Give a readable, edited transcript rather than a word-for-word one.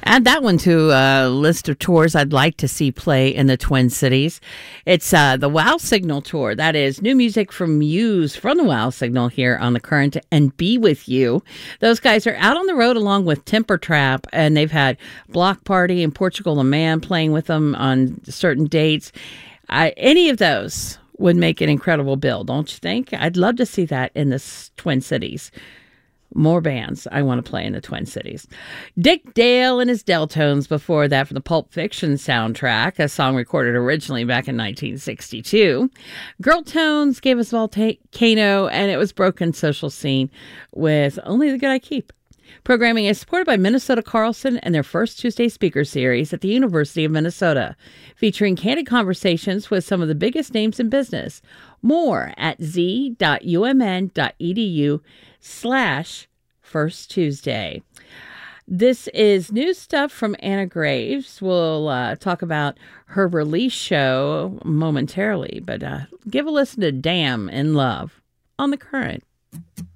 Add that one to a list of tours I'd like to see play in the Twin Cities. It's the Wow Signal Tour. That is new music from Muse from the Wow Signal here on The Current and Be With You. Those guys are out on the road along with Temper Trap, and they've had Block Party and Portugal the Man playing with them on certain dates. Any of those would make an incredible bill, don't you think? I'd love to see that in the Twin Cities. More bands I want to play in the Twin Cities. Dick Dale and his Deltones before that from the Pulp Fiction soundtrack, a song recorded originally back in 1962. Girl Tones gave us Volcano, and it was Broken Social Scene with Only the Good I Keep. Programming is supported by Minnesota Carlson and their First Tuesday Speaker Series at the University of Minnesota, featuring candid conversations with some of the biggest names in business. More at z.umn.edu/First Tuesday. This is new stuff from Anna Graves. We'll talk about her release show momentarily, but give a listen to Damn in Love on The Current.